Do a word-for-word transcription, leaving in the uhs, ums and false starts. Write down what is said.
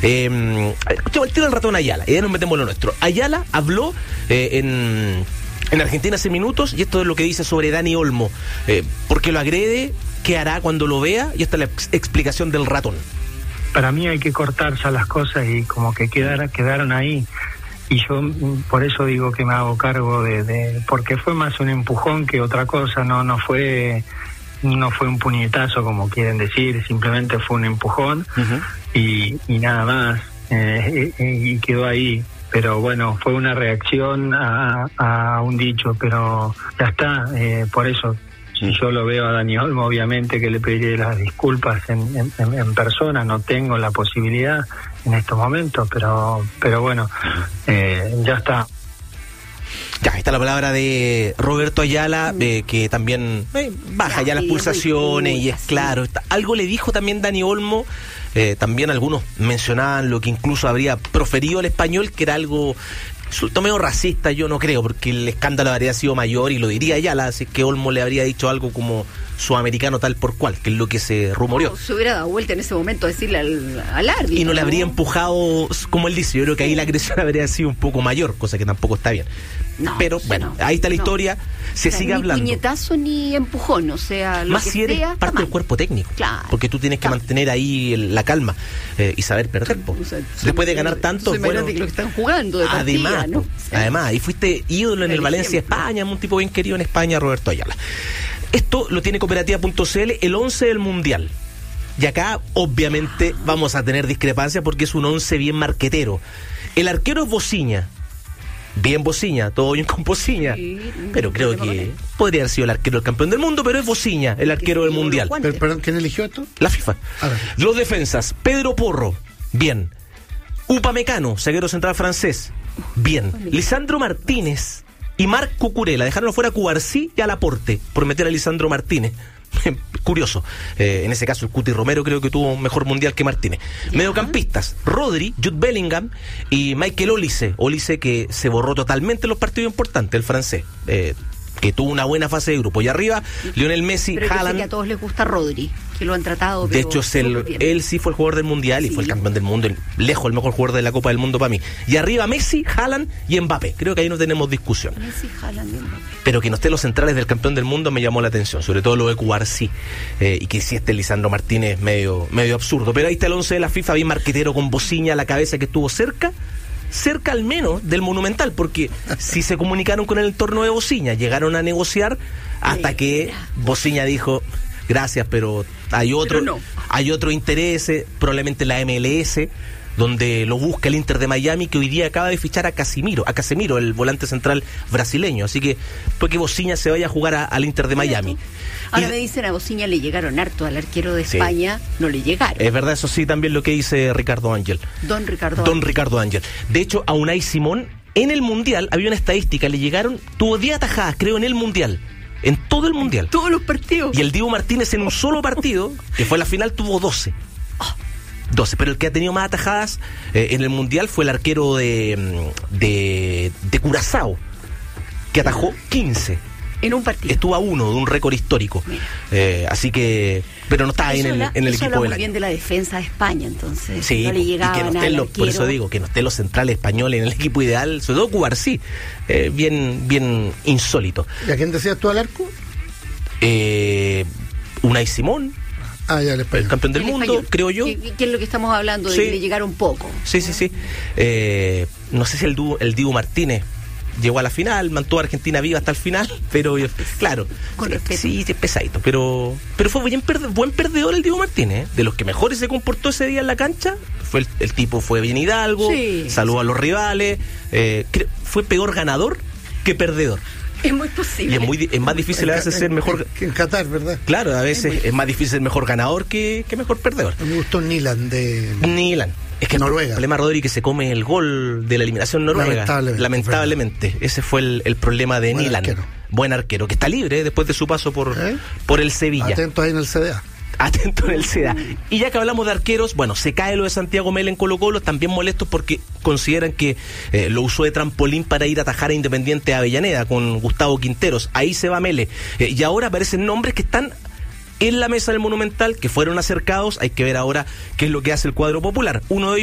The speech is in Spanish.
Eh, escuchamos el tiro del ratón Ayala, y ya nos metemos lo nuestro. Ayala habló eh, en, en Argentina hace minutos, y esto es lo que dice sobre Dani Olmo. Eh, porque lo agrede, ¿qué hará cuando lo vea? Y esta es la ex- explicación del ratón. Para mí hay que cortar ya las cosas y como que quedar, quedaron ahí. Y yo por eso digo que me hago cargo de, de... Porque fue más un empujón que otra cosa, no no fue no fue un puñetazo como quieren decir, simplemente fue un empujón uh-huh. y, y nada más. Eh, y, y quedó ahí. Pero bueno, fue una reacción a, a un dicho, pero ya está, eh, por eso... Si yo lo veo a Dani Olmo, obviamente que le pediré las disculpas en, en, en persona, no tengo la posibilidad en estos momentos, pero pero bueno, eh, ya está. Ya, está la palabra de Roberto Ayala, eh, que también eh, baja ya, ya las pulsaciones y es claro. Está, algo le dijo también Dani Olmo, eh, también algunos mencionaban lo que incluso habría proferido el español, que era algo... Resultó medio racista, yo no creo, porque el escándalo habría sido mayor y lo diría Ayala, así que Olmo le habría dicho algo como sudamericano tal por cual, que es lo que se rumoreó. No, se hubiera dado vuelta en ese momento a decirle al, al árbitro. Y no le habría ¿no? empujado, como él dice, yo creo que ahí la agresión habría sido un poco mayor, cosa que tampoco está bien. No, pero sí, bueno, no, ahí está la no. historia, se o sea, sigue ni hablando. Ni puñetazo ni empujón, o sea, lo más que si eres sea, parte del cuerpo técnico, claro, porque tú tienes que claro. mantener ahí el, la calma eh, y saber perder. O sea, después de ganar tanto, soy bueno, que lo que están jugando de además, partida, ¿no? O sea, además, y fuiste ídolo en el, el Valencia España, un tipo bien querido en España, Roberto Ayala. Esto lo tiene cooperativa punto c l, el once del Mundial. Y acá, obviamente, vamos a tener discrepancias porque es un once bien marquetero. El arquero es Bociña. Bien Bociña, todo bien con Bociña. Sí, pero no creo que podría haber sido el arquero del campeón del mundo, pero es Bociña, el arquero del Mundial. Pero, perdón, ¿quién eligió esto? La FIFA. Los defensas, Pedro Porro, bien. Upamecano, zaguero central francés, bien. Lisandro Martínez y Marc Cucurella, dejaron fuera a Cubarsí y a Laporte por meter a Lisandro Martínez. Curioso, eh, en ese caso el Cuti Romero creo que tuvo un mejor mundial que Martínez. Ya. Mediocampistas, Rodri, Jude Bellingham y Michael Olise. Olise que se borró totalmente en los partidos importantes, el francés, eh, que tuvo una buena fase de grupo. Y arriba, Lionel Messi, pero Haaland. Que a todos les gusta Rodri, que lo han tratado. De hecho, es el, él sí fue el jugador del mundial y sí. fue el campeón del mundo, lejos el mejor jugador de la Copa del Mundo para mí. Y arriba Messi, Haaland y Mbappé. Creo que ahí no tenemos discusión. Messi, Haaland y Mbappé. Pero que no estén los centrales del campeón del mundo me llamó la atención, sobre todo lo de Cubarsí, eh, y que sí esté Lisandro Martínez medio, medio absurdo. Pero ahí está el once de la FIFA, bien marquetero con Bociña a la cabeza, que estuvo cerca. cerca al menos del Monumental, porque si se comunicaron con el entorno de Bociña, llegaron a negociar hasta que Bociña dijo gracias, pero hay otro, pero no. hay otro interés, probablemente la M L S, donde lo busca el Inter de Miami, que hoy día acaba de fichar a Casimiro, a Casemiro, el volante central brasileño, así que puede que Bociña se vaya a jugar a, al Inter de Miami. Ahora y, me dicen a Bociña le llegaron harto, al arquero de sí. España no le llegaron. Es verdad, eso sí, también lo que dice Ricardo Ángel. Don Ricardo Don Ángel. Ricardo Ángel. De hecho, a Unai Simón, en el Mundial, había una estadística, le llegaron, tuvo diez atajadas, creo, en el Mundial. En todo el Mundial. Todos los partidos. Y el Dibu Martínez en un solo partido, que fue la final, tuvo doce. Oh. doce, pero el que ha tenido más atajadas eh, en el Mundial fue el arquero de, de, de Curazao, que atajó quince. En un partido. Estuvo a uno de un récord histórico. Eh, así que, pero no está ahí en el, la, en el eso equipo del año. Bien de la defensa de España, entonces. Sí, no le llegaban y que no estén los, por eso digo, que no estén los centrales españoles en el equipo ideal, sobre todo Cubarsí, eh, bien, bien insólito. ¿Y a quién decías tú al arco? Eh, Unai Simón. Ah, ya, el, el campeón del el mundo, español. creo yo. ¿Qué, qué es lo que estamos hablando? De sí. que le llegaron poco. Sí, sí, sí. Eh, no sé si el, du, el Dibu Martínez llegó a la final, mantuvo a Argentina viva hasta el final, pero claro, con sí, sí, es pesadito, pero pero fue buen, perde, buen perdedor el Dibu Martínez, ¿eh? De los que mejores se comportó ese día en la cancha, fue el, el tipo fue bien hidalgo, sí, saludó sí. a los rivales, eh, fue peor ganador que perdedor. Es muy posible. Y es, muy, es más difícil a veces ser mejor... Que en Qatar, ¿verdad? Claro, a veces es, es más difícil ser mejor ganador que, que mejor perdedor. Me gustó Nilan de... Nilan. Es que Noruega. El problema, Rodri, que se come el gol de la eliminación noruega. Lamentablemente. Lamentablemente. Ese fue el, el problema de Buen Nilan. Arquero. Buen arquero, que está libre ¿eh? después de su paso por, ¿Eh? por el Sevilla. Atento ahí en el C D A. Atento en el C D A. Y ya que hablamos de arqueros, bueno, se cae lo de Santiago Mela en Colo-Colo, también molestos porque consideran que eh, lo usó de trampolín para ir a atajar a Independiente de Avellaneda con Gustavo Quinteros. Ahí se va Mele. Eh, y ahora aparecen nombres que están en la mesa del Monumental, que fueron acercados. Hay que ver ahora qué es lo que hace el cuadro popular. Uno de ellos